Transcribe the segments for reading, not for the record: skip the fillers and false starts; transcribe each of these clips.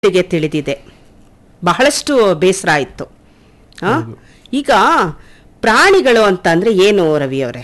ಗೆ ತಿಳಿದಿದೆ. ಬಹಳಷ್ಟು ಬೇಸರ ಆಯಿತು. ಈಗ ಪ್ರಾಣಿಗಳು ಅಂತ ಅಂದ್ರೆ ಏನು ರವಿ ಅವರೇ?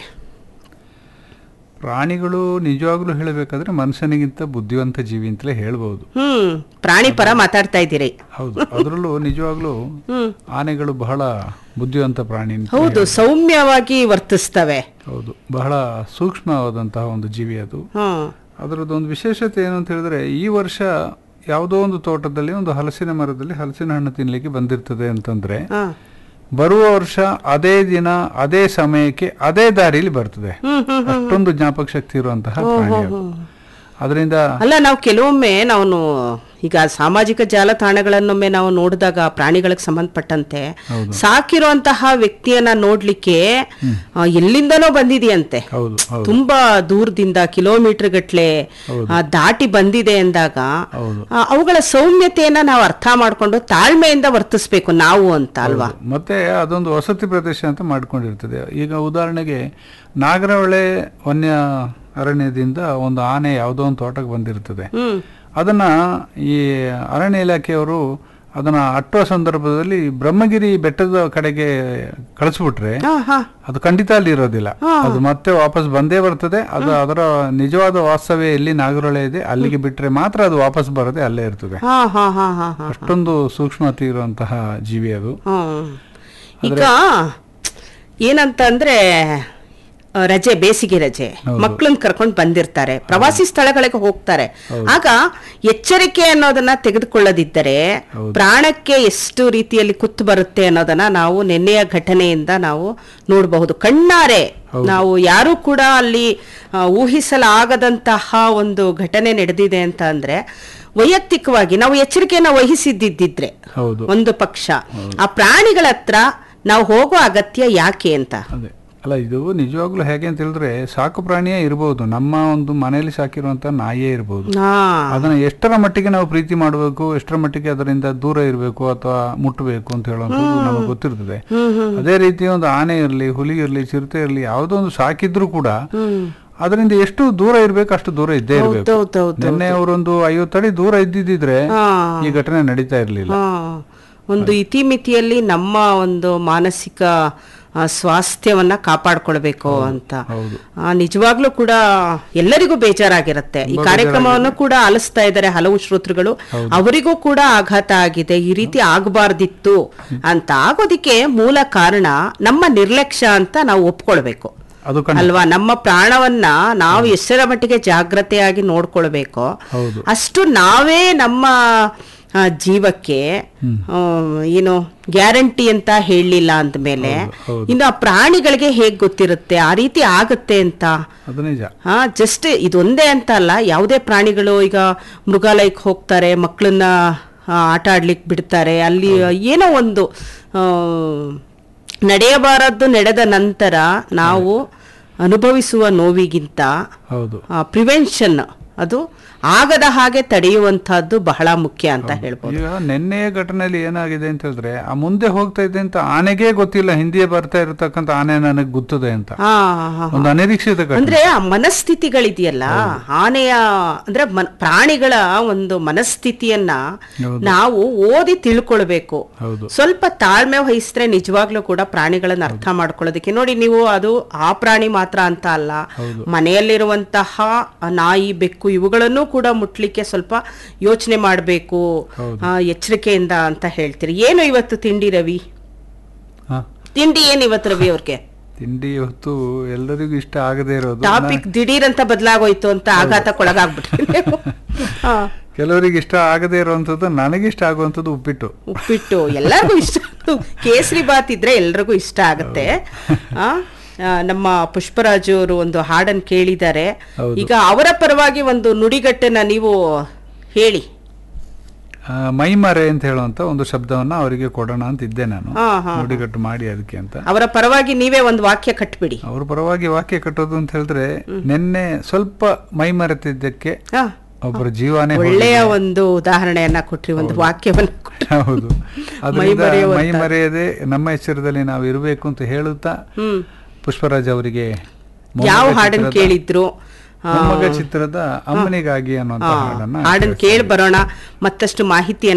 ಪ್ರಾಣಿಗಳು ನಿಜವಾಗ್ಲೂ ಹೇಳಬೇಕಾದ್ರೆ ಮನುಷ್ಯನಿಗಿಂತ ಬುದ್ಧಿವಂತ ಜೀವಿ ಅಂತಲೇ ಹೇಳ್ಬಹುದು. ಪ್ರಾಣಿ ಪರ ಮಾತಾಡ್ತಾ ಇದ್ದೀರಿ. ಹೌದು, ಅದರಲ್ಲೂ ನಿಜವಾಗ್ಲೂ ಆನೆಗಳು ಬಹಳ ಬುದ್ಧಿವಂತ ಪ್ರಾಣಿ. ಹೌದು, ಸೌಮ್ಯವಾಗಿ ವರ್ತಿಸ್ತವೆ. ಹೌದು, ಬಹಳ ಸೂಕ್ಷ್ಮವಾದಂತಹ ಒಂದು ಜೀವಿ ಅದು. ಅದರದ್ದೊಂದು ವಿಶೇಷತೆ ಏನು ಅಂತ ಹೇಳಿದ್ರೆ, ಈ ವರ್ಷ ಯಾವುದೋ ಒಂದು ತೋಟದಲ್ಲಿ ಒಂದು ಹಲಸಿನ ಮರದಲ್ಲಿ ಹಲಸಿನ ಹಣ್ಣು ತಿನ್ಲಿಕ್ಕೆ ಬಂದಿರ್ತದೆ ಅಂತಂದ್ರೆ, ಬರುವ ವರ್ಷ ಅದೇ ದಿನ ಅದೇ ಸಮಯಕ್ಕೆ ಅದೇ ದಾರಿಯಲ್ಲಿ ಬರ್ತದೆ. ಅಷ್ಟೊಂದು ಜ್ಞಾಪಕ ಶಕ್ತಿ ಇರುವಂತಹ ಪ್ರಾಣಿ ಅದು. ಅದರಿಂದ ಅಲ್ಲ, ನಾವು ಕೆಲವೊಮ್ಮೆ ನಾವು ಈಗ ಸಾಮಾಜಿಕ ಜಾಲತಾಣಗಳನ್ನೊಮ್ಮೆ ನಾವು ನೋಡಿದಾಗ ಪ್ರಾಣಿಗಳಿಗೆ ಸಂಬಂಧಪಟ್ಟಂತೆ ಸಾಕಿರುವಂತಹ ವ್ಯಕ್ತಿಯನ್ನ ನೋಡ್ಲಿಕ್ಕೆ ಎಲ್ಲಿಂದನೋ ಬಂದಿದೆಯಂತೆ, ತುಂಬಾ ದೂರದಿಂದ ಕಿಲೋಮೀಟರ್ ಗಟ್ಲೆ ದಾಟಿ ಬಂದಿದೆ ಎಂದಾಗ ಅವುಗಳ ಸೌಮ್ಯತೆಯನ್ನ ನಾವು ಅರ್ಥ ಮಾಡ್ಕೊಂಡು ತಾಳ್ಮೆಯಿಂದ ವರ್ತಿಸ್ಬೇಕು ನಾವು ಅಂತ ಅಲ್ವಾ? ಮತ್ತೆ ಅದೊಂದು ವಸತಿ ಪ್ರದೇಶ ಅಂತ ಮಾಡ್ಕೊಂಡಿರ್ತದೆ. ಈಗ ಉದಾಹರಣೆಗೆ ನಾಗರಹೊಳೆ ವನ್ಯ ಅರಣ್ಯದಿಂದ ಒಂದು ಆನೆ ಯಾವುದೋ ಒಂದು ತೋಟಕ್ಕೆ ಬಂದಿರ್ತದೆ. ಅದನ್ನ ಈ ಅರಣ್ಯ ಇಲಾಖೆಯವರು ಅದನ್ನ ಅಟ್ಟುವ ಸಂದರ್ಭದಲ್ಲಿ ಬ್ರಹ್ಮಗಿರಿ ಬೆಟ್ಟದ ಕಡೆಗೆ ಕಳಿಸ್ಬಿಟ್ರೆ ಅದು ಖಂಡಿತ ಅಲ್ಲಿ ಇರೋದಿಲ್ಲ. ಅದು ಮತ್ತೆ ವಾಪಸ್ ಬಂದೇ ಬರ್ತದೆ. ಅದು ಅದರ ನಿಜವಾದ ವಾಸ್ತವ್ಯ ಎಲ್ಲಿ ನಾಗರಹೊಳೆ ಇದೆ ಅಲ್ಲಿಗೆ ಬಿಟ್ರೆ ಮಾತ್ರ ಅದು ವಾಪಸ್ ಬರದೆ ಅಲ್ಲೇ ಇರ್ತದೆ. ಅಷ್ಟೊಂದು ಸೂಕ್ಷ್ಮತೆ ಇರುವಂತಹ ಜೀವಿ ಅದು. ಈಗ ಏನಂತ ಅಂದ್ರೆ, ರಜೆ, ಬೇಸಿಗೆ ರಜೆ, ಮಕ್ಕಳನ್ನ ಕರ್ಕೊಂಡು ಬಂದಿರ್ತಾರೆ, ಪ್ರವಾಸಿ ಸ್ಥಳಗಳಿಗೆ ಹೋಗ್ತಾರೆ. ಆಗ ಎಚ್ಚರಿಕೆ ಅನ್ನೋದನ್ನ ತೆಗೆದುಕೊಳ್ಳದಿದ್ದರೆ ಪ್ರಾಣಕ್ಕೆ ಎಷ್ಟು ರೀತಿಯಲ್ಲಿ ಕುತ್ತು ಬರುತ್ತೆ ಅನ್ನೋದನ್ನ ನಾವು ನಿನ್ನೆಯ ಘಟನೆಯಿಂದ ನಾವು ನೋಡಬಹುದು. ಕಣ್ಣಾರೆ ನಾವು ಯಾರು ಕೂಡ ಅಲ್ಲಿ ಊಹಿಸಲಾಗದಂತಹ ಒಂದು ಘಟನೆ ನಡೆದಿದೆ ಅಂತ ಅಂದ್ರೆ, ವೈಯಕ್ತಿಕವಾಗಿ ನಾವು ಎಚ್ಚರಿಕೆಯನ್ನು ವಹಿಸಿದ್ದಿದ್ರೆ ಒಂದು ಪಕ್ಷ, ಆ ಪ್ರಾಣಿಗಳ ಹತ್ರ ನಾವು ಹೋಗೋ ಅಗತ್ಯ ಯಾಕೆ ಅಂತ. ಅಲ್ಲ, ಇದು ನಿಜವಾಗ್ಲೂ ಹೇಗೆ ಅಂತ ಹೇಳಿದ್ರೆ, ಸಾಕು ಪ್ರಾಣಿಯೇ ಇರಬಹುದು, ನಮ್ಮ ಒಂದು ಮನೆಯಲ್ಲಿ ಸಾಕಿರುವಂತ ನಾಯಿಯೇ ಇರಬಹುದು. ಅದನ್ನ ಎಷ್ಟರ ಮಟ್ಟಿಗೆ ನಾವು ಪ್ರೀತಿ ಮಾಡಬೇಕು, ಎಷ್ಟರ ಮಟ್ಟಿಗೆ ಅದರಿಂದ ದೂರ ಇರಬೇಕು ಅಥವಾ ಮುಟ್ಟಬೇಕು ಅಂತ ಹೇಳುವಂಥದ್ದು ನಮಗೆ ಗೊತ್ತಿರ್ತದೆ. ಅದೇ ರೀತಿ ಒಂದು ಆನೆ ಇರಲಿ, ಹುಲಿ ಇರಲಿ, ಚಿರತೆ ಇರಲಿ, ಯಾವುದೋ ಒಂದು ಸಾಕಿದ್ರು ಕೂಡ ಅದರಿಂದ ಎಷ್ಟು ದೂರ ಇರ್ಬೇಕು ಅಷ್ಟು ದೂರ ಇದ್ದೇ ಇರಬೇಕು. ನಿನ್ನೆ ಅವರೊಂದು 50 ಅಡಿ ದೂರ ಇದ್ದಿದ್ರೆ ಈ ಘಟನೆ ನಡೀತಾ ಇರಲಿಲ್ಲ. ಒಂದು ಇತಿಮಿತಿಯಲ್ಲಿ ನಮ್ಮ ಒಂದು ಮಾನಸಿಕ ಸ್ವಾಸ್ಥ್ಯವನ್ನ ಕಾಪಾಡ್ಕೊಳ್ಬೇಕು ಅಂತ ನಿಜವಾಗ್ಲೂ ಕೂಡ ಎಲ್ಲರಿಗೂ ಬೇಜಾರಾಗಿರುತ್ತೆ. ಈ ಕಾರ್ಯಕ್ರಮವನ್ನು ಕೂಡ ಆಲಿಸ್ತಾ ಇದ್ದಾರೆ ಹಲವು ಶ್ರೋತೃಗಳು, ಅವರಿಗೂ ಕೂಡ ಆಘಾತ ಆಗಿದೆ. ಈ ರೀತಿ ಆಗಬಾರ್ದಿತ್ತು ಅಂತ. ಆಗೋದಿಕ್ಕೆ ಮೂಲ ಕಾರಣ ನಮ್ಮ ನಿರ್ಲಕ್ಷ್ಯ ಅಂತ ನಾವು ಒಪ್ಕೊಳ್ಬೇಕು ಅಲ್ವಾ? ನಮ್ಮ ಪ್ರಾಣವನ್ನ ನಾವು ಎಷ್ಟರ ಮಟ್ಟಿಗೆ ಜಾಗ್ರತೆಯಾಗಿ ನೋಡ್ಕೊಳ್ಬೇಕು, ಅಷ್ಟು ನಾವೇ ನಮ್ಮ ಜೀವಕ್ಕೆ ಏನು ಗ್ಯಾರಂಟಿ ಅಂತ ಹೇಳಲಿಲ್ಲ ಅಂದ ಮೇಲೆ ಇನ್ನು ಆ ಪ್ರಾಣಿಗಳಿಗೆ ಹೇಗ್ ಗೊತ್ತಿರುತ್ತೆ ಆ ರೀತಿ ಆಗತ್ತೆ ಅಂತ. ಜಸ್ಟ್ ಇದೊಂದೇ ಅಂತ ಅಲ್ಲ, ಯಾವುದೇ ಪ್ರಾಣಿಗಳು ಈಗ ಮೃಗಾಲಯಕ್ಕೆ ಹೋಗ್ತಾರೆ, ಮಕ್ಕಳನ್ನ ಆಟ ಆಡ್ಲಿಕ್ಕೆ ಬಿಡ್ತಾರೆ, ಅಲ್ಲಿ ಏನೋ ಒಂದು ನಡೆಯಬಾರದ್ದು ನಡೆದ ನಂತರ ನಾವು ಅನುಭವಿಸುವ ನೋವಿಗಿಂತ ಪ್ರಿವೆನ್ಷನ್, ಅದು ಆಗದ ಹಾಗೆ ತಡೆಯುವಂತಹದ್ದು ಬಹಳ ಮುಖ್ಯ ಅಂತ ಹೇಳ್ಬೋದು. ಈಗ ನಿನ್ನೆಯ ಘಟನೆಯಲ್ಲಿ ಏನಾಗಿದೆ ಅಂತ ಹೇಳಿದ್ರೆ, ಆ ಮುಂದೆ ಹೋಗ್ತಾ ಇದೆ ಅಂತ ಆನೆಗೆ ಗೊತ್ತಿಲ್ಲ ಹಿಂದಿಯೇ ಬರ್ತಾ ಇರತಕ್ಕಂತ ಆನೆ ನನಗೆ ಗೊತ್ತದೆ ಅಂತ. ಒಂದು ಅನಿರೀಕ್ಷಿತ ಅಂದ್ರೆ ಆ ಮನಸ್ಥಿತಿಗಳಿದೆಯಲ್ಲ, ಆನೆಯ ಅಂದ್ರೆ ಪ್ರಾಣಿಗಳ ಒಂದು ಮನಸ್ಥಿತಿಯನ್ನ ನಾವು ಓದಿ ತಿಳ್ಕೊಳ್ಬೇಕು. ಸ್ವಲ್ಪ ತಾಳ್ಮೆ ವಹಿಸಿದ್ರೆ ನಿಜವಾಗ್ಲೂ ಕೂಡ ಪ್ರಾಣಿಗಳನ್ನ ಅರ್ಥ ಮಾಡ್ಕೊಳ್ಳೋದಕ್ಕೆ. ನೋಡಿ ನೀವು, ಅದು ಆ ಪ್ರಾಣಿ ಮಾತ್ರ ಅಂತ ಅಲ್ಲ, ಮನೆಯಲ್ಲಿರುವಂತಹ ನಾಯಿ, ಬೆಕ್ಕು ಇವುಗಳನ್ನು ಕೂಡ ಮುಟ್ಲಿಕ್ಕೆ ಸ್ವಲ್ಪ ಯೋಚನೆ ಮಾಡಬೇಕು ಎಚ್ಚರಿಕೆಯಿಂದ ಅಂತ ಹೇಳ್ತೀರಿ. ಏನು ಇವತ್ತು ತಿಂಡಿ ರವಿ? ತಿಂಡಿ ಏನು ಇವತ್ತು ರವಿ ಅವ್ರಿಗೆ? ತಿಂಡಿ ಇವತ್ತು ಎಲ್ಲರಿಗೂ ಇಷ್ಟ ಆಗದೆ ಇರೋದು. ಟಾಪಿಕ್ ದಿಢೀರ್ ಅಂತ ಬದಲಾಗೋಯ್ತು ಅಂತ ಆಘಾತಕ್ಕೊಳಗಾಗ್ಬಿಟ್ರೆ ಕೆಲವರಿಗೆ ಇಷ್ಟ ಆಗದೆ ಇರುವಂತದ್ದು, ನನಗಿಷ್ಟ ಆಗುವಂಥದ್ದು ಉಪ್ಪಿಟ್ಟು. ಎಲ್ಲರಿಗೂ ಇಷ್ಟ. ಕೇಸರಿ ಬಾತ್ ಇದ್ರೆ ಎಲ್ರಿಗೂ ಇಷ್ಟ ಆಗತ್ತೆ. ನಮ್ಮ ಪುಷ್ಪರಾಜು ಅವರು ಒಂದು ಹಾಡನ್ನು ಕೇಳಿದ್ದಾರೆ. ಈಗ ಅವರ ಪರವಾಗಿ ಒಂದು ನುಡಿಗಟ್ಟನ್ನ ನೀವು ಹೇಳಿ. ಮೈಮರೆ ಅಂತ ಹೇಳುವಂತ ಒಂದು ಶಬ್ದವನ್ನ ಅವರಿಗೆ ಕೊಡೋಣ ಅಂತ ಇದ್ದೆ ನಾನು, ನುಡಿಗಟ್ಟು ಮಾಡಿ ಅದಕ್ಕೆ ಅಂತ. ಅವರ ಪರವಾಗಿ ನೀವೇ ಒಂದು ವಾಕ್ಯ ಕಟ್ಬಿಡಿ. ಅವ್ರ ಪರವಾಗಿ ವಾಕ್ಯ ಕಟ್ಟೋದು ಅಂತ ಹೇಳಿದ್ರೆ, ನಿನ್ನೆ ಸ್ವಲ್ಪ ಮೈಮರೆತಿದ್ದಕ್ಕೆ ಒಬ್ಬರ ಜೀವನೇ ಒಳ್ಳೆಯ ಒಂದು ಉದಾಹರಣೆಯನ್ನ ಕೊಟ್ರಿ, ಒಂದು ವಾಕ್ಯವನ್ನು. ಹೌದು, ಮೈ ಮರೆಯದೆ ನಮ್ಮ ಎಚ್ಚರದಲ್ಲಿ ನಾವು ಇರಬೇಕು ಅಂತ ಹೇಳುತ್ತಾ ಪುಷ್ಪರಾಜ್ ಅವರಿಗೆ ಯಾವ ಹಾಡನ್ನು ಕೇಳಿದ್ರು, ಮೊಮ್ಮಗ ಚಿತ್ರದ ಅಮ್ಮನಿಗಾಗಿ ಅನ್ನುವಂತ ಹಾಡನ್ನ ಹಾಡನ್ನು ಕೇಳಿ ಬರೋಣ, ಮತ್ತಷ್ಟು ಮಾಹಿತಿಯನ್ನು